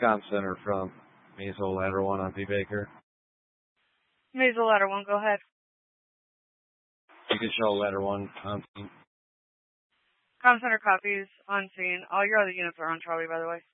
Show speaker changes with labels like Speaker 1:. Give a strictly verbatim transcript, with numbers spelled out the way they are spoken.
Speaker 1: comm center from Maisel Ladder one on P. Baker.
Speaker 2: Maisel Ladder one, go ahead.
Speaker 1: You can show Ladder one on scene.
Speaker 2: Comm center copies on scene. All your other units are on Charlie, by the way.